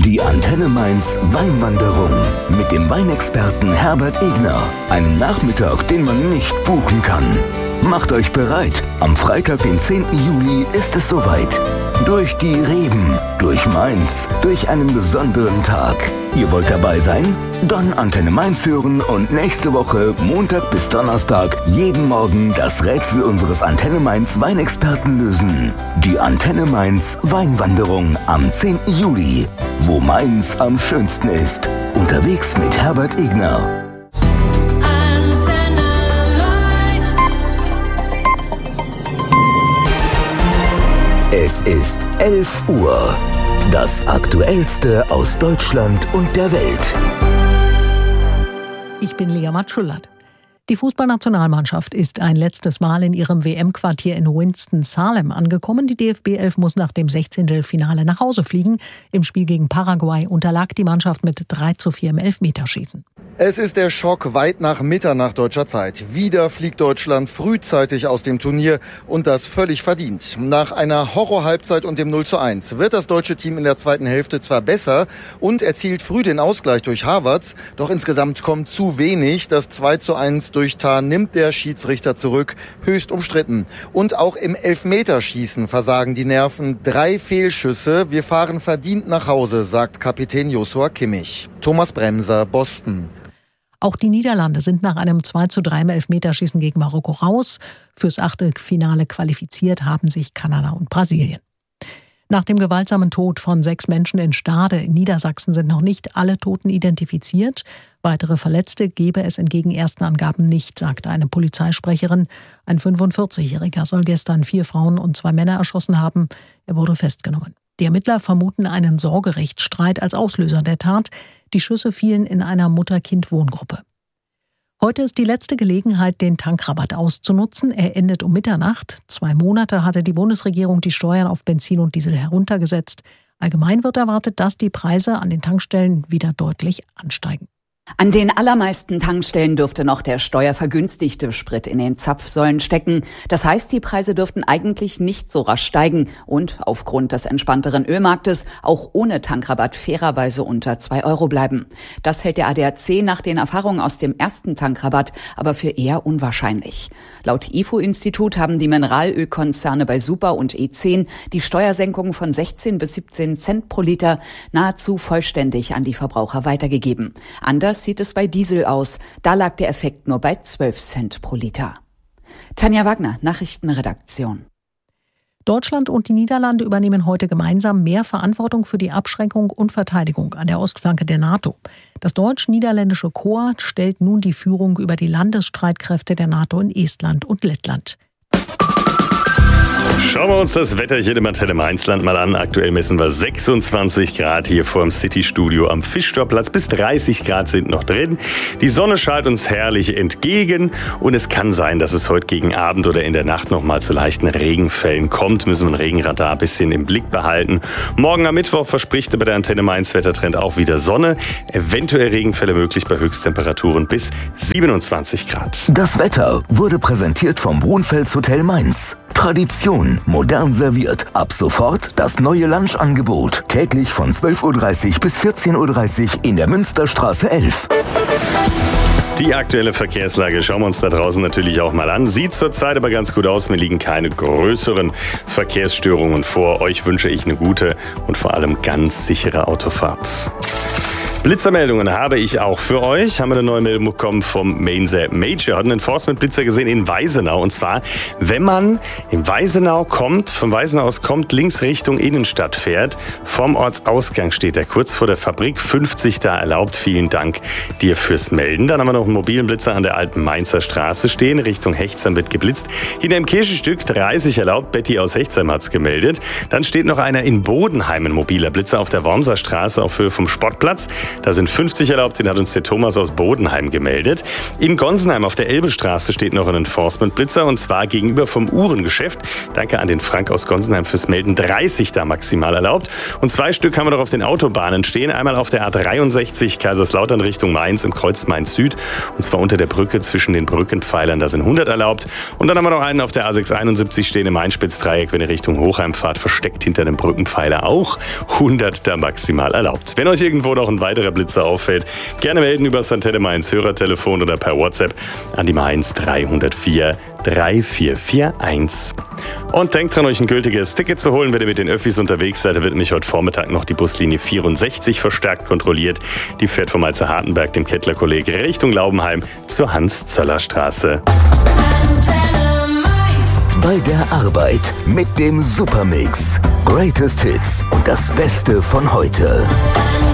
Die Antenne Mainz Weinwanderung mit dem Weinexperten Herbert Egner. Ein Nachmittag, den man nicht buchen kann. Macht euch bereit, am Freitag, den 10. Juli ist es soweit. Durch die Reben, durch Mainz, durch einen besonderen Tag. Ihr wollt dabei sein? Dann Antenne Mainz hören und nächste Woche, Montag bis Donnerstag, jeden Morgen das Rätsel unseres Antenne Mainz Weinexperten lösen. Die Antenne Mainz Weinwanderung am 10. Juli. Wo Mainz am schönsten ist. Unterwegs mit Herbert Egner. Es ist 11 Uhr. Das Aktuellste aus Deutschland und der Welt. Ich bin Lea Matschulat. Die Fußballnationalmannschaft ist ein letztes Mal in ihrem WM-Quartier in Winston-Salem angekommen. Die DFB 11 muss nach dem 16. Finale nach Hause fliegen. Im Spiel gegen Paraguay unterlag die Mannschaft mit 3:4 im Elfmeterschießen. Es ist der Schock weit nach Mitternacht deutscher Zeit. Wieder fliegt Deutschland frühzeitig aus dem Turnier und das völlig verdient. Nach einer Horror-Halbzeit und dem 0:1 wird das deutsche Team in der zweiten Hälfte zwar besser und erzielt früh den Ausgleich durch Havertz, doch insgesamt kommt zu wenig. Das 2:1 durch Tah nimmt der Schiedsrichter zurück, höchst umstritten. Und auch im Elfmeterschießen versagen die Nerven. 3 Fehlschüsse, wir fahren verdient nach Hause, sagt Kapitän Joshua Kimmich. Thomas Bremser, Boston. Auch die Niederlande sind nach einem 2:3 im Elfmeterschießen gegen Marokko raus. Fürs Achtelfinale qualifiziert haben sich Kanada und Brasilien. Nach dem gewaltsamen Tod von 6 Menschen in Stade in Niedersachsen sind noch nicht alle Toten identifiziert. Weitere Verletzte gebe es entgegen ersten Angaben nicht, sagte eine Polizeisprecherin. Ein 45-Jähriger soll gestern 4 Frauen und 2 Männer erschossen haben. Er wurde festgenommen. Die Ermittler vermuten einen Sorgerechtsstreit als Auslöser der Tat. Die Schüsse fielen in einer Mutter-Kind-Wohngruppe. Heute ist die letzte Gelegenheit, den Tankrabatt auszunutzen. Er endet um Mitternacht. 2 Monate hatte die Bundesregierung die Steuern auf Benzin und Diesel heruntergesetzt. Allgemein wird erwartet, dass die Preise an den Tankstellen wieder deutlich ansteigen. An den allermeisten Tankstellen dürfte noch der steuervergünstigte Sprit in den Zapfsäulen stecken. Das heißt, die Preise dürften eigentlich nicht so rasch steigen und aufgrund des entspannteren Ölmarktes auch ohne Tankrabatt fairerweise unter 2 Euro bleiben. Das hält der ADAC nach den Erfahrungen aus dem ersten Tankrabatt aber für eher unwahrscheinlich. Laut IFO-Institut haben die Mineralölkonzerne bei Super und E10 die Steuersenkung von 16 bis 17 Cent pro Liter nahezu vollständig an die Verbraucher weitergegeben. Anders sieht es bei Diesel aus. Da lag der Effekt nur bei 12 Cent pro Liter. Tanja Wagner, Nachrichtenredaktion. Deutschland und die Niederlande übernehmen heute gemeinsam mehr Verantwortung für die Abschreckung und Verteidigung an der Ostflanke der NATO. Das deutsch-niederländische Korps stellt nun die Führung über die Landesstreitkräfte der NATO in Estland und Lettland. Schauen wir uns das Wetterchen im Antenne Mainzland mal an. Aktuell messen wir 26 Grad hier vor dem City-Studio am Fischtorplatz. Bis 30 Grad sind noch drin. Die Sonne strahlt uns herrlich entgegen. Und es kann sein, dass es heute gegen Abend oder in der Nacht noch mal zu leichten Regenfällen kommt. Müssen wir ein Regenradar ein bisschen im Blick behalten. Morgen am Mittwoch verspricht bei der Antenne Mainz Wettertrend auch wieder Sonne. Eventuell Regenfälle möglich bei Höchsttemperaturen bis 27 Grad. Das Wetter wurde präsentiert vom Brunfels Hotel Mainz. Tradition, modern serviert. Ab sofort das neue Lunchangebot. Täglich von 12:30 Uhr bis 14:30 Uhr in der Münsterstraße 11. Die aktuelle Verkehrslage schauen wir uns da draußen natürlich auch mal an. Sieht zurzeit aber ganz gut aus. Mir liegen keine größeren Verkehrsstörungen vor. Euch wünsche ich eine gute und vor allem ganz sichere Autofahrt. Blitzermeldungen habe ich auch für euch. Haben wir eine neue Meldung bekommen vom Mainzer Major. Hat einen Enforcement-Blitzer gesehen in Weisenau. Und zwar, wenn man in Weisenau kommt, von Weisenau aus kommt, links Richtung Innenstadt fährt, vom Ortsausgang steht er kurz vor der Fabrik 50 da erlaubt. Vielen Dank dir fürs Melden. Dann haben wir noch einen mobilen Blitzer an der alten Mainzer Straße stehen. Richtung Hechtsheim wird geblitzt. Hinter dem Kirchenstück 30 erlaubt. Betty aus Hechtsheim hat es gemeldet. Dann steht noch einer in Bodenheim, ein mobiler Blitzer auf der Wormser Straße auf Höhe vom Sportplatz. Da sind 50 erlaubt, den hat uns der Thomas aus Bodenheim gemeldet. In Gonsenheim auf der Elbestraße steht noch ein Enforcement-Blitzer und zwar gegenüber vom Uhrengeschäft. Danke an den Frank aus Gonsenheim fürs Melden. 30 da maximal erlaubt. Und 2 Stück haben wir noch auf den Autobahnen stehen. Einmal auf der A63 Kaiserslautern Richtung Mainz im Kreuz Mainz Süd. Und zwar unter der Brücke zwischen den Brückenpfeilern. Da sind 100 erlaubt. Und dann haben wir noch einen auf der A671 stehen im Einspitzdreieck, wenn ihr Richtung Hochheim fahrt, versteckt hinter dem Brückenpfeiler auch. 100 da maximal erlaubt. Wenn euch irgendwo noch ein weiterer Blitzer auffällt, gerne melden über das Antenne Mainz Hörertelefon oder per WhatsApp an die Mainz 304 3441. Und denkt dran, euch ein gültiges Ticket zu holen, wenn ihr mit den Öffis unterwegs seid. Da wird nämlich heute Vormittag noch die Buslinie 64 verstärkt kontrolliert. Die fährt vom Alzer-Hartenberg, dem Kettler-Kolleg, Richtung Laubenheim zur Hans-Zöller-Straße. Bei der Arbeit mit dem Supermix. Greatest Hits und das Beste von heute.